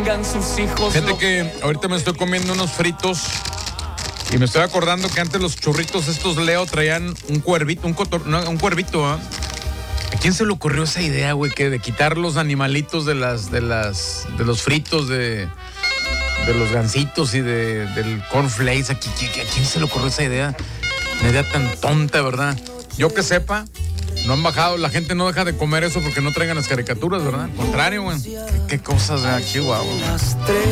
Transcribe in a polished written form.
tengan sus hijos. Fíjate que ahorita me estoy comiendo unos fritos y me estoy acordando que antes los churritos estos Leo traían un cuervito, un cuervito, ¿ah? ¿A quién se le ocurrió esa idea, güey, que de quitar los animalitos de los fritos, de los gansitos y del cornflakes? ¿A quién se le ocurrió esa idea? Una idea tan tonta, ¿verdad? Yo que sepa, no han bajado, la gente no deja de comer eso porque no traigan las caricaturas, ¿verdad? Al contrario, güey. ¿Qué cosas, ¿verdad? Qué guau, güey.